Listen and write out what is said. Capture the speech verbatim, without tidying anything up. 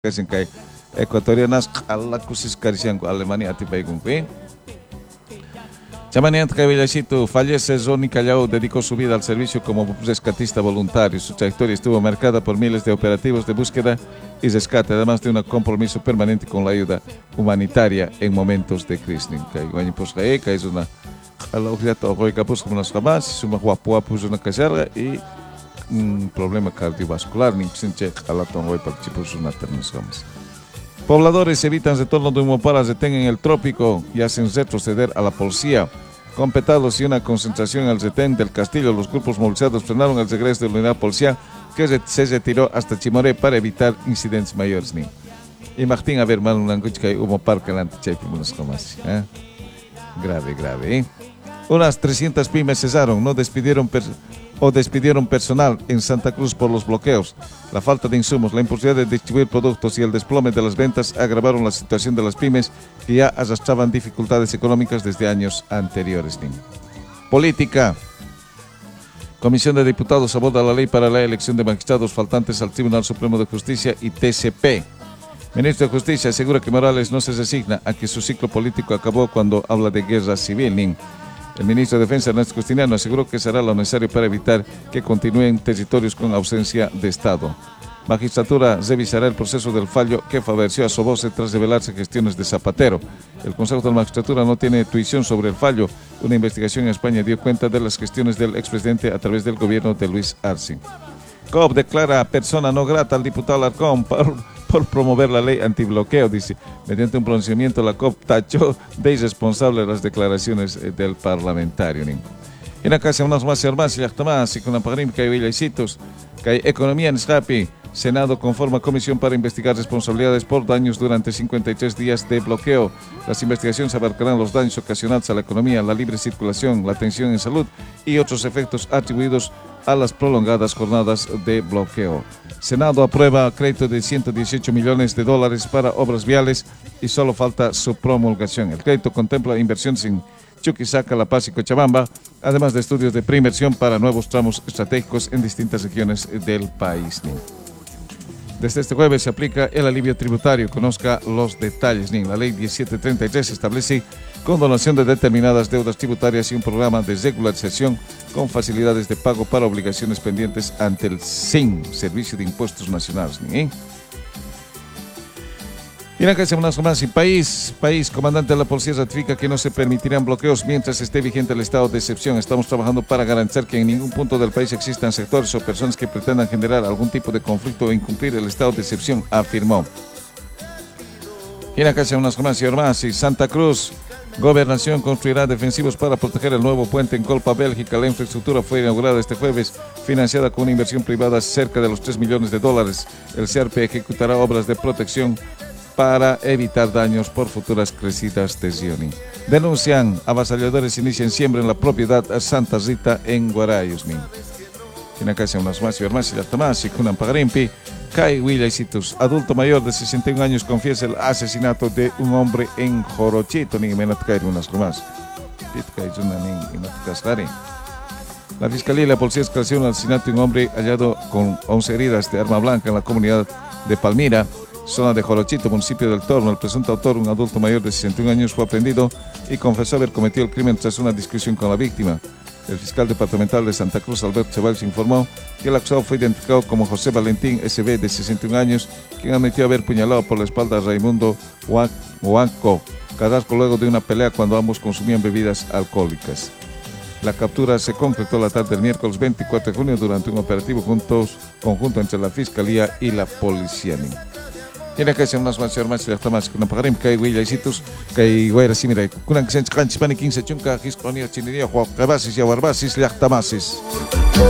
Kasi kay ecuatorianas alakusis karisian ko Alemania ati paigungpi. Chamaniant Cabellacito fallece Zoni Callao, dedicó su vida al servicio como rescatista voluntario. Su trayectoria estuvo marcada por miles de operativos de búsqueda y rescate, además de un compromiso permanente con la ayuda humanitaria en momentos de crisis. Es una una casera y un problema cardiovascular. Pobladores evitan retorno de Humopara, retén en el trópico y hacen retroceder a la policía. Con petados y una concentración al retén del castillo, los grupos movilizados frenaron el regreso de la unidad policial que se retiró hasta Chimoré para evitar incidentes mayores. Y Martín, a ver, man, un language que Humopara que la ¿eh? Grave, grave. ¿eh? Unas trescientas pymes cesaron, no despidieron o despidieron personal en Santa Cruz por los bloqueos. La falta de insumos, la imposibilidad de distribuir productos y el desplome de las ventas agravaron la situación de las pymes que ya arrastraban dificultades económicas desde años anteriores. Política. Comisión de Diputados aborda la ley para la elección de magistrados faltantes al Tribunal Supremo de Justicia y T C P. Ministro de Justicia asegura que Morales no se resigna a que su ciclo político acabó cuando habla de guerra civil. El ministro de Defensa, Ernesto Justiniano, aseguró que será lo necesario para evitar que continúen territorios con ausencia de Estado. Magistratura revisará el proceso del fallo que favoreció a Soboce tras revelarse gestiones de Zapatero. El Consejo de la Magistratura no tiene tuición sobre el fallo. Una investigación en España dio cuenta de las gestiones del expresidente a través del gobierno de Luis Arce. C O P declara persona no grata al diputado Alarcón por, por promover la ley antibloqueo, dice. Mediante un pronunciamiento, la C O P tachó de irresponsable las declaraciones del parlamentario. En la casa, unas más y más, y más, y con la pagrim que hay villaicitos, que hay economía en Srapi. Senado conforma comisión para investigar responsabilidades por daños durante cincuenta y tres días de bloqueo. Las investigaciones abarcarán los daños ocasionados a la economía, la libre circulación, la atención en salud y otros efectos atribuidos a las prolongadas jornadas de bloqueo. Senado aprueba crédito de ciento dieciocho millones de dólares para obras viales y solo falta su promulgación. El crédito contempla inversiones en Chuquisaca, La Paz y Cochabamba, además de estudios de preinversión para nuevos tramos estratégicos en distintas regiones del país. Desde este jueves se aplica el alivio tributario. Conozca los detalles. La ley diecisiete treinta y tres establece condonación de determinadas deudas tributarias y un programa de regularización con facilidades de pago para obligaciones pendientes ante el S I N, Servicio de Impuestos Nacionales. ¿eh? Y en la casa más más, país, país, comandante de la policía ratifica que no se permitirán bloqueos mientras esté vigente el estado de excepción. Estamos trabajando para garantizar que en ningún punto del país existan sectores o personas que pretendan generar algún tipo de conflicto o incumplir el estado de excepción, afirmó. Y en la casa unas más y más, y Santa Cruz, Gobernación construirá defensivos para proteger el nuevo puente en Colpa, Bélgica. La infraestructura fue inaugurada este jueves, financiada con una inversión privada cerca de los tres millones de dólares. El C R P ejecutará obras de protección para evitar daños por futuras crecidas de Zioni. Denuncian avasalladores inician siembra en la propiedad Santa Rita en Guarayos. En la casa unas más y más y las tomás y Kunan Pagarimpi, Kai Willaisitus, adulto mayor de sesenta y un años, confiesa el asesinato de un hombre en Jorochito. Ni menos caer unas más. La Fiscalía y la Policía esclarecieron el asesinato de un hombre hallado con once heridas de arma blanca en la comunidad de Palmira, zona de Jorochito, municipio del Torno. El presunto autor, un adulto mayor de sesenta y un años, fue aprendido y confesó haber cometido el crimen tras una discusión con la víctima. El fiscal departamental de Santa Cruz, Alberto Ceballos, informó que el acusado fue identificado como José Valentín S B, de sesenta y un años, quien admitió haber puñalado por la espalda a Raimundo Huanco Carrasco luego de una pelea cuando ambos consumían bebidas alcohólicas. La captura se concretó la tarde del miércoles veinticuatro de junio durante un operativo juntos, conjunto entre la Fiscalía y la Policía. Tiene que ser unas más y más y las tomas con pagarim que Willaisitus que Guayra Simira kunan que se encancha quince chunca hispanía chinería juega basis y abarbasis las tomasis.